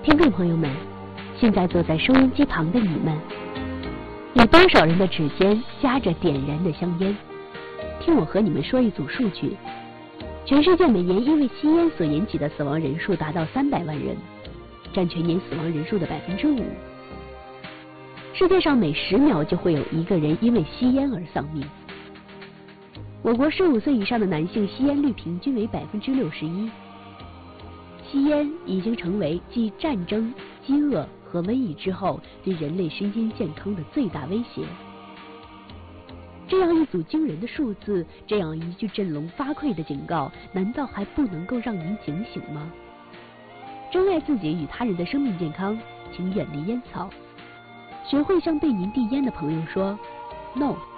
听众朋友们，现在坐在收音机旁的你们，有多少人的指尖夹着点燃的香烟？听我和你们说一组数据：全世界每年因为吸烟所引起的死亡人数达到300万人，占全年死亡人数的5%。世界上每10秒就会有1个人因为吸烟而丧命。我国15岁以上的男性吸烟率平均为61%。吸烟已经成为继战争、饥饿和瘟疫之后对人类身心健康的最大威胁。这样一组惊人的数字，这样一句振聋发聩的警告，难道还不能够让您警醒吗？珍爱自己与他人的生命健康，请远离烟草。学会向对您递烟的朋友说 “No”。